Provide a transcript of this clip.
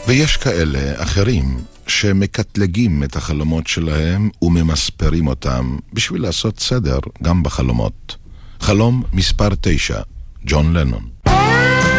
ויש כאלה אחרים שמקטלגים את החלומות שלהם וממספרים אותם בשביל לעשות סדר גם בחלומות. חלום מספר 9, ג'ון לנון.